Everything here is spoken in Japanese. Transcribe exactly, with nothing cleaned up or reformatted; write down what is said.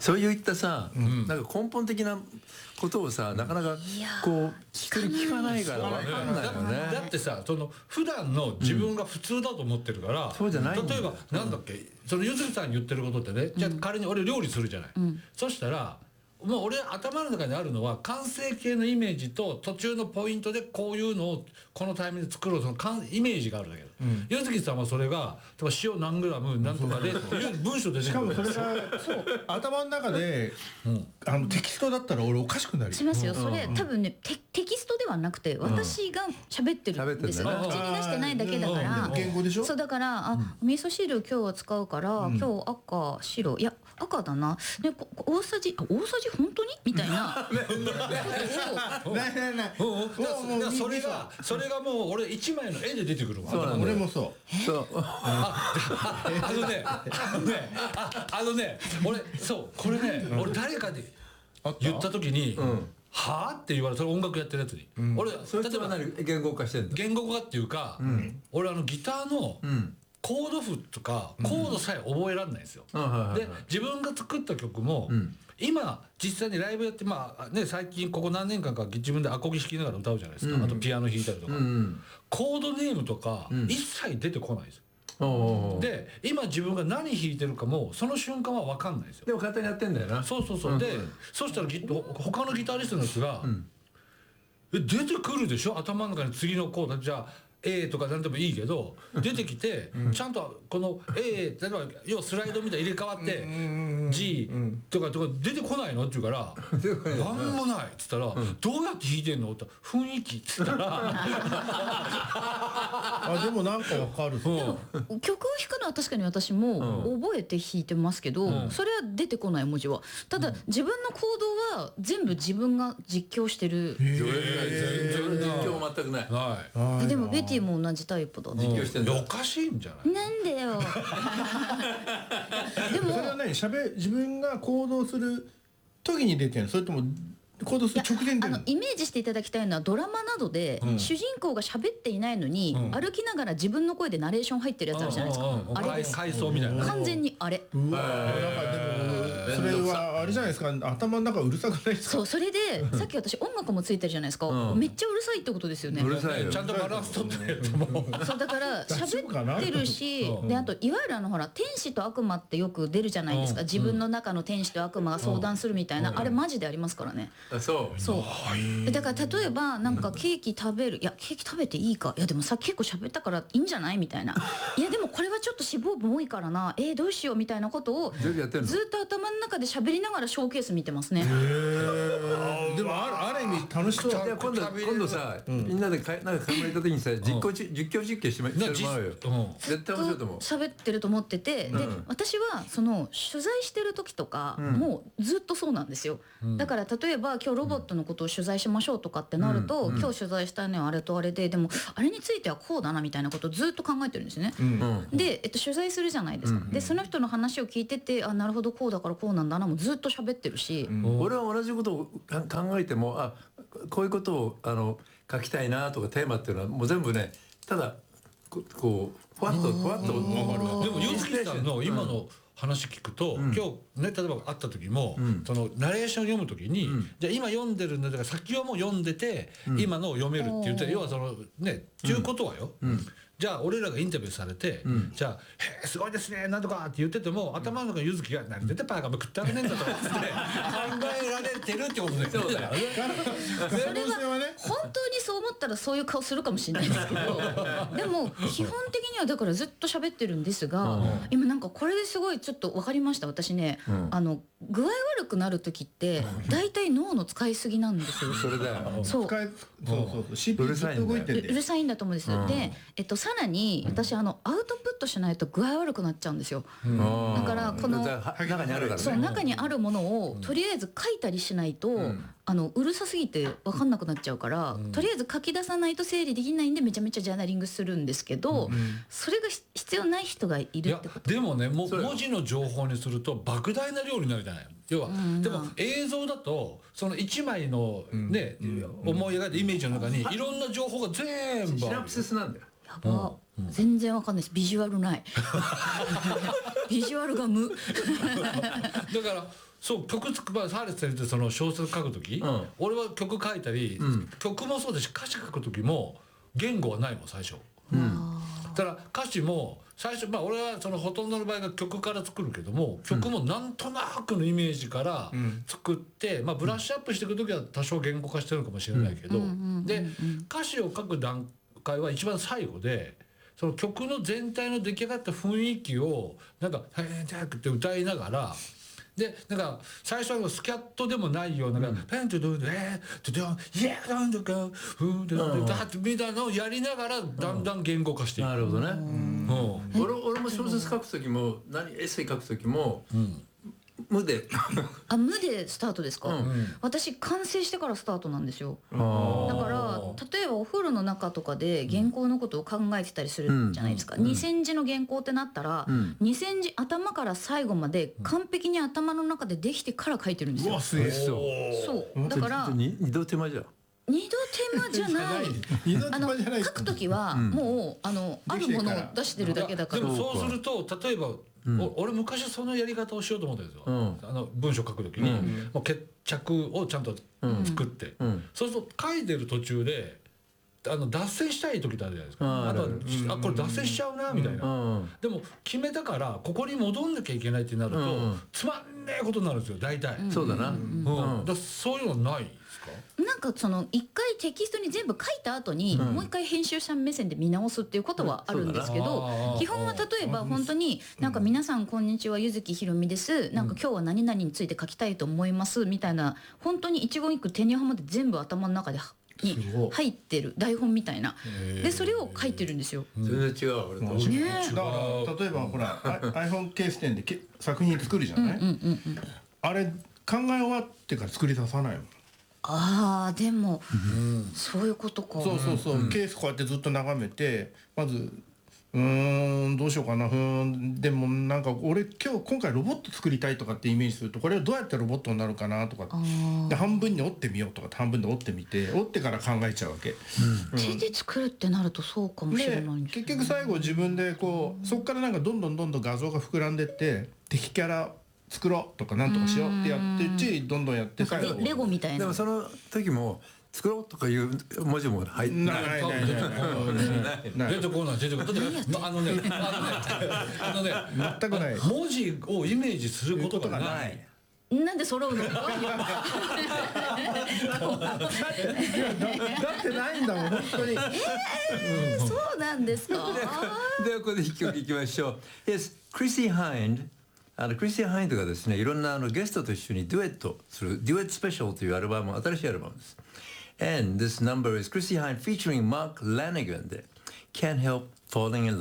そういったさ、なんか根本的なことをさ、なかなかこう人に聞かないから分かんないよね。 だってさ、その普段の自分が普通だと思ってるから、 そうじゃないんだよ。 例えばなんだっけ、そのゆずきさんに言ってることってね、じゃあ仮に俺料理するじゃない、そしたらもう俺頭の中にあるのは完成形のイメージと途中のポイントでこういうのをこのタイミングで作ろう、そのイメージがあるんだけど、柚月さんはそれが例えば塩何グラム何とかでっていう文章でしかもそれがそう頭の中で、うん、あのテキストだったら俺おかしくなるしますよ。それ、うん、多分ね テ, テキストではなくて私が喋ってるんですよ、うん、口に出してないだけだから、 言語でしょ。 そうだからあ、うん、お味噌汁今日は使うから、うん、今日赤白いや赤だな、ね、大さじあ大さじ本当にみたいなそれがそれがもう俺一枚の絵で出てくるわ。 俺もそうそうああのねあのねああのね俺そうこれね俺誰かに言った時にはぁって言われたら音楽やってるやつに俺例えば何言語化してんの。 言語化っていうか俺あのギターのコード譜とかコードさえ覚えられないんですよ。で自分が作った曲も今実際にライブやってまあね最近ここ何年間か自分でアコギ弾きながら歌うじゃないですか、あとピアノ弾いたりとか、コードネームとか一切出てこないですよ。で今自分が何弾いてるかもその瞬間は分かんないですよ。 でも簡単にやってんだよな。 そうそうそう。でそしたら他のギタリストのやつが出てくるでしょ、頭の中に次のコードじゃあA とか何でもいいけど出てきてちゃんとこの A 例えば要はスライドみたいに入れ替わって G とかとか出てこないのって言うから「なんもない」っつったら「どうやって弾いてんの?」って「雰囲気」っつったらあでもなんかわかる。 でも曲を弾くのは確かに私も覚えて弾いてますけど、それは出てこない文字は。ただ自分の行動は全部自分が実況してる。 全然実況全くない。 でもベティも同じタイプだね。 実況してんだ。 おかしいんじゃない。 なんでよ。 でもそれは何しゃべ自分が行動する時に出てるの、それとも行動する直前で。 あのイメージしていただきたいのはドラマなどで、うん、主人公が喋っていないのに、うん、歩きながら自分の声でナレーション入ってるやつあるじゃないですか。あれです。 回想みたいな。 完全にあれ。 うわー、なんかでもそれはあれじゃないですか、頭の中うるさくないですか。 そうそれでさっき私音楽もついてるじゃないですか、うん、めっちゃうるさいってことですよね。 うるさいよ。 ちゃんとバランス取ってると思う。 そうだから喋ってるし、であといわゆるあのほら天使と悪魔ってよく出るじゃないですか、自分の中の天使と悪魔が相談するみたいな、あれマジでありますからね。 そうそうだから例えばなんかケーキ食べる、いやケーキ食べていいか、いやでもさ結構喋ったからいいんじゃないみたいな、いやでもこれはちょっと脂肪分多いからな、えー、どうしようみたいなことをずっと頭の中で喋りながらショーケース見てますね。 でもあるある意味楽しそう。 今度今度さみんなでかなんか買い物行った時にさ実況実況実況してもらうよ。絶対面白いと思う。 喋ってると思ってて、で私はその取材してる時とかもうずっとそうなんですよ。だから例えば今日ロボットのことを取材しましょうとかってなると、今日取材したいのはあれとあれで、でもあれについてはこうだなみたいなことをずっと考えてるんですね。で、えっと、取材するじゃないですか。でその人の話を聞いてて、あなるほどこうだからこうなんだなもうずっと喋ってるし、 俺は同じことを考えても、あこういうことをあの書きたいなとかテーマっていうのはもう全部ね、ただこうふわっとふわっと分かるわ。 でも柚月さんの今の話聞くと、うん、今日ね例えば会った時も、うん、そのナレーション読む時に、うん、じゃあ今読んでるんだから先はもう読んでて、うん、今のを読めるって言って、要はそのねちゅうことはよ、うん、じゃあ俺らがインタビューされて、うん、じゃあ「へえすごいですねなんとか」って言ってても、頭の中に柚月が「何出てパーカー食ってあげねえんだ」とかって考えられてるってことですよね。それは本当にそう思ったらそういう顔するかもしれないですけどでも基本的にはだからずっと喋ってるんですが、うん、今なんかこれですごいちょっと分かりました。私ね、うん、あの具合悪くなる時って大体脳の使いすぎなんですよ。 それだよ。 そうそうそうそう、うるさいんだよ。 うるさいんだと思うんです。うん、で、えっとさらに私あのアウトプットしないと具合悪くなっちゃうんですよ。うん、だからこの中にあるからね。 そう中にあるものをとりあえず書いたりしないと、うん、あのうるさすぎて分かんなくなっちゃうから、うん、とりあえず書き出さないと整理できないんでめちゃめちゃジャーナリングするんですけど、うん、それが必要ない人がいるってこと。 でもねも文字の情報にすると莫大な量になるじゃない。要は、うん、でも映像だとそのいちまいのね、うん、思い描いたイメージの中にいろんな情報が全部シナプシスなんだよ。 ば、うん、全然わかんないです。ビジュアルないビジュアルが無だからそう曲作るサーレスってその小説書くとき、うん、俺は曲書いたり、うん、曲もそうだし歌詞書くときも言語はないもん最初、うん、だから歌詞も最初まあ俺はそのほとんどの場合が曲から作るけども、曲もなんとなくのイメージから作って、まあブラッシュアップしていく時は多少言語化してるのかもしれないけど、で歌詞を書く段階は一番最後でその曲の全体の出来上がった雰囲気をなんか「へーー」って歌いながら。でなんか最初はスキャットでもないような「ペントドゥドゥエードゥドゥイエードゥドゥドゥフードゥドゥダッ」みたいなのをやりながらだんだん言語化していく。 なるほどね。俺俺も小説書く時も何エッセイ書く時も無であ無でスタートですか、うん、私完成してからスタートなんですよ。だから例えばお風呂の中とかで原稿のことを考えてたりするじゃないですか、うん、にせんじの原稿ってなったら、うん、にせんじ頭から最後まで完璧に頭の中でできてから書いてるんですよ。 うわすげえ。 そうだから二度手間じゃん。 二度手間じゃない。あの書くときはもうあのあるものを出してるだけだから。 でもそうすると例えばうん、俺昔そのやり方をしようと思ったんですよ、うん、あの文章書くときに、うん、もう決着をちゃんと作って、うんうん、そうすると書いてる途中であの脱線したい時ってあるじゃないですか。あとは、うん、あこれ脱線しちゃうなみたいな、うん、でも決めたからここに戻んなきゃいけないってなると、うん、つまんねえことになるんですよ大体、 うん、そうだな、 うんうん、だそういうのないですか？ なんかその一回テキストに全部書いた後に、うん、もう一回編集者目線で見直すっていうことはあるんですけど、うん、基本は例えば本当になんか皆さんこんにちは柚木ひろみです、なんか今日は何々について書きたいと思いますみたいな本当に一言一句手にはまって全部頭の中でに入ってる台本みたいなでそれを書いてるんですよ。 全然違う俺と、ね、 だから例えばほらiPhone ケース店でけ作品作るじゃない、うんうんうんうん、あれ考え終わってから作り出さないの。 あーでも、うん、そういうことか。 そうそうそう、うん、ケースこうやってずっと眺めてまずうーんどうしようかな、うーんでもなんか俺今日今回ロボット作りたいとかってイメージするとこれはどうやってロボットになるかなとかで半分に折ってみようとか半分で折ってみて折ってから考えちゃうわけ、 うん、手で作るってなるとそうかもしれないんですけど、結局最後自分でこうそこからなんかどんどんどんどん画像が膨らんでって敵キャラ作ろうとかなんとかしようってやってうちどんどんやって最後レゴみたいな。 でもその時も作ろうとかいう文字も入ってない。 ないないない。 出てこない出てこない。あのねあのね全くない。 文字をイメージすることがない。 なんで揃うの？だってないんだもん本当に。 えー、そうなんですか。ではここで一曲いきましょう。Yes, Chrissie Hynde。あのクリスティアン・ハインドがですねいろんなあのゲストと一緒にデュエットするデュエットスペシャルというアルバム新しいアルバムです。And this number is Chrissie Hynde featuring Mark Lanegan で Can't Help Falling in Love